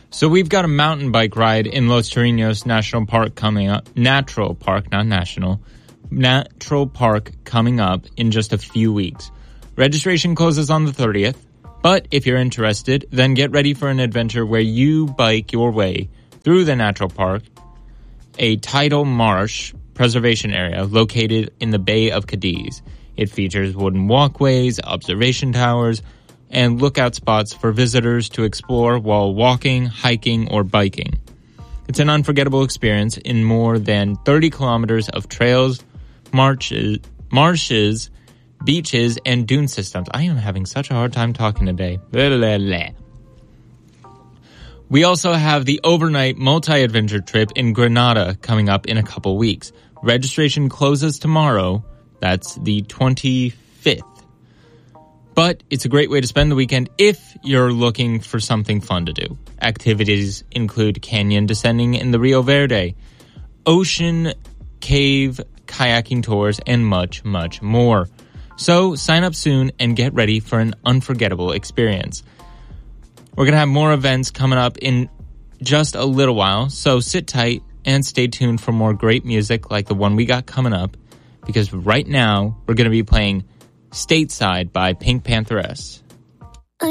So we've got a mountain bike ride in Los Chorrillos National Park coming up. Natural Park, not national. Natural Park coming up in just a few weeks. Registration closes on the 30th. But if you're interested, then get ready for an adventure where you bike your way through the natural park, a tidal marsh preservation area located in the Bay of Cadiz. It features wooden walkways, observation towers, and lookout spots for visitors to explore while walking, hiking, or biking. It's an unforgettable experience in more than 30 kilometers of trails, marshes, beaches, and dune systems. I am having such a hard time talking today. We also have the overnight multi-adventure trip in Granada coming up in a couple weeks. Registration closes tomorrow. That's the 25th. But it's a great way to spend the weekend if you're looking for something fun to do. Activities include canyon descending in the Rio Verde, ocean, cave, kayaking tours, and much, much more. So sign up soon and get ready for an unforgettable experience. We're going to have more events coming up in just a little while, so sit tight and stay tuned for more great music like the one we got coming up, because right now we're going to be playing Stateside by Pink Pantheress.